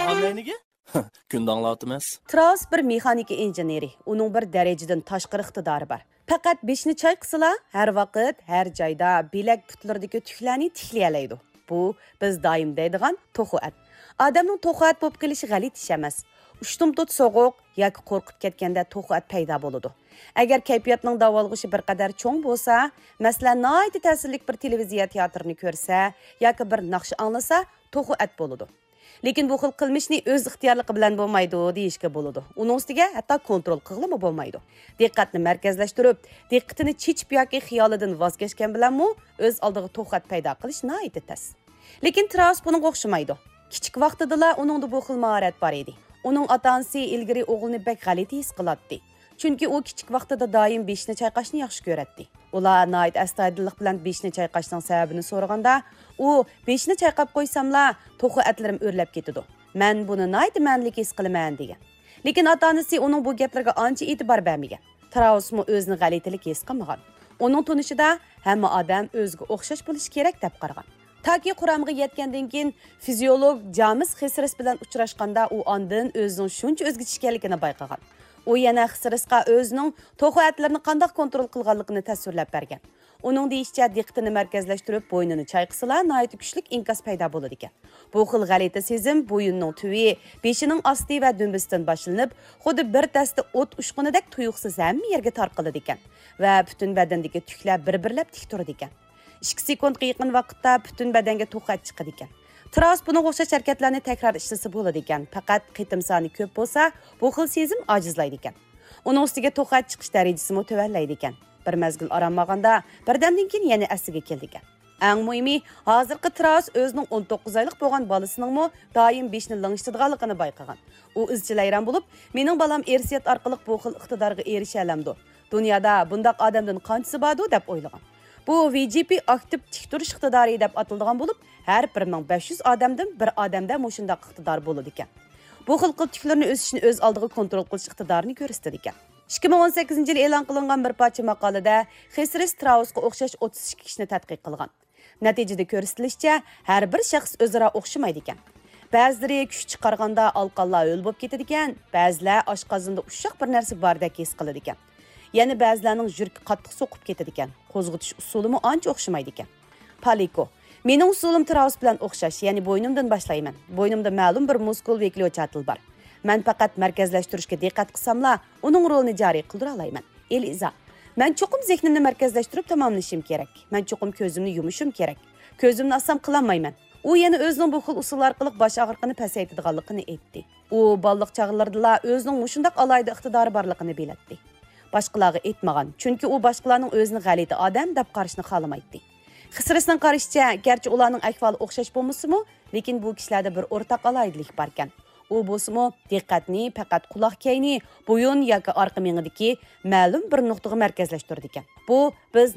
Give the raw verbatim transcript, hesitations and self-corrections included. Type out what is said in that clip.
Qandayniga? Kunda anglatmaz. Traus bir mexanika injeneri. Uning bir darajadan tashqari iqtidori bor. Faqat beshni chayqisila, har vaqt, har joyda bilak putlaridagi tuklarni tiklayalaydi. Bu biz doim deydigan to'xuat. Odamning to'xuat bo'lib qilishi g'alit ish emas. Ushtum tut so'g'uq yoki qo'rqib ketganda to'xuat paydo bo'ladi. Agar kayfiyatning davolg'ishi bir qadar cho'ng bo'lsa, masalan, noyati ta'sirli bir televiziya teatrini ko'rsa yoki bir naqsh anglasa, to'xuat bo'ladi. Lekin bu xil qilmishni o'z ixtiyorligi bilan bo'lmaydi deyishga bo'ladi. Uning ustiga hatto kontrol qilib bo'lmaydi. Diqqatni markazlashtirib, diqqatini chechib yoki xiyolidan voz kechgan bilanmi o'z oldiga to'xat paydo qilish noyati tas. Lekin Traus bunga o'xshamaydi. Kichik vaqtida uningda bu xil mahorat bor edi. Uning ota-onasi ilgari o'g'lini bek g'alati his qiladi. Chunki u kichik vaqtida doim beshni chayqashni yaxshi ko'radi. Ular noit astoydillik bilan beshni chayqashning sababini so'raganda, u beshni chayqab qo'ysamla, to'xu atlarim o'rlab ketadi. Men buni noit manlik his qilaman degan. Lekin ota-onasi uning bu gaplariga ancha e'tibor bermagan. Trausmi o'zini g'alatilik his qilmagan. Uning tunishida hamma odam o'ziga o'xshash bo'lishi kerak deb qaragan. Taki Qur'onga yetgandan keyin fiziolog James Xisris bilan uchrashganda u ondan o'zining shuncha o'zgacha ekanligini bayqagan. U yana Xisrisga o'zining to'xuatlarini qanday kontrol qilganligini tasvirlab bergan. Uning deyishicha, diqqatini markazlashtirib, bo'ynini chayqisala, noyat kuchli inkas paydo bo'ladi ekan. Bu xil g'alati sezim bo'yinning tuvi, beshining osti va dumbisidan boshlanib, xuddi bir dasta o't ushqunidek tuyuqsiz hamma yerga tarqaladi ekan va butun badandagi tuklar bir-birlab tik turadi ekan. ikki sekundga yaqin vaqtda butun badanga to'xat chiqadi ekan. Traus buni o'xshash harakatlarni takror ishlasa bo'ladi ekan. Faqat qitim soni ko'p bo'lsa, bu xil sezim ojizlaydi ekan. Uning ustiga to'xat chiqish darajasi mutavallaydi ekan. Bir mazgil aramaganda, birdamdan keyin yana asiga keldi ekan. Eng muhimi, hozirgi Traus o'zining o'n to'qqiz oylik bo'lgan bolasinin doim beshni langishtirganligini bayqagan. U izchil hayron bo'lib, "Mening balam ersiyat orqali bu xil iqtidorga erisha olamdi. Dunyoda bundoq odamdan qanchasi bordi?" deb o'ylagan. Bu V G P aktiv tik turish iqtidori deb ataladigan bo'lib, har bir ming besh yuz odamdan bir odamda mushundaq iqtidor bo'ladi ekan. Bu xil qiltiklarni o'sishni o'z oldiga kontrol qilish iqtidorini ko'rsatadi ekan. ikki ming o'n sakkizinchi yil e'lon qilingan bir parcha maqolada Xisris Trausga o'xshash o'ttiz ikki kishini tadqiq qilgan. Natijada ko'rsatilishicha, har bir shaxs o'zaro o'xshamaydi ekan. Ba'zilari kuch chiqarganda alqonlar o'l bo'lib ketadi ekan, ba'zilar oshqozonda ushoq bir narsa bordek his qiladi ekan. Yana ba'zilarning yuragi qattiq so'qib ketadi ekan. Qo'zg'atish usulimi ancha o'xshamaydi ekan. Paliko: "Mening usulim Traus bilan o'xshash, ya'ni bo'ynimdan boshlayman. Bo'ynimda ma'lum bir muskul va klyochatil bor. Men faqat markazlashtirishga diqqat qilsamla, uning rolini joriy qildira olaman." Eliza: "Men cho'qim zehnimni markazlashtirib tamomlashim kerak. Men cho'qim ko'zimni yumishim kerak. Ko'zimni assam qilolmayman." U yana o'zining bu xil usul orqali bosh og'riqini pasaytirganligini aytdi. U balliq chog'larida o'zining mushundaq alayda iqtidori borligini biladi. Boshqalarga aytmagan, chunki u boshqalarning o'zini g'alati odam deb qarashni xohlamaydi. Xisrisning qarashicha, garchi ularning ahvoli o'xshash bo'lmasa-mu, lekin bu kishilarda bir o'rtaq alaydilik bor ekan. U bo'lsa-mu, diqqatni faqat quloq kayni, bo'yin yoki orqa miyadagi ma'lum bir nuqtaga markazlashtirdi ekan. Bu biz